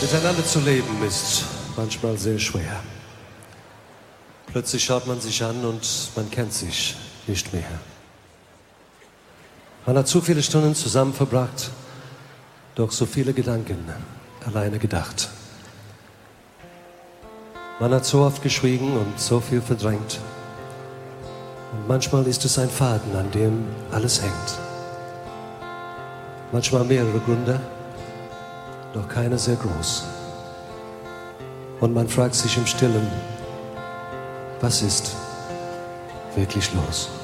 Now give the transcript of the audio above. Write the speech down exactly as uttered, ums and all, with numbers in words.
Miteinander zu leben ist manchmal sehr schwer. Plötzlich schaut man sich an und man kennt sich nicht mehr. Man hat zu viele Stunden zusammen verbracht, doch so viele Gedanken alleine gedacht. Man hat so oft geschwiegen und so viel verdrängt. Und manchmal ist es ein Faden, an dem alles hängt. Manchmal mehrere Gründe, doch keiner sehr groß. Und man fragt sich im Stillen, was ist wirklich los?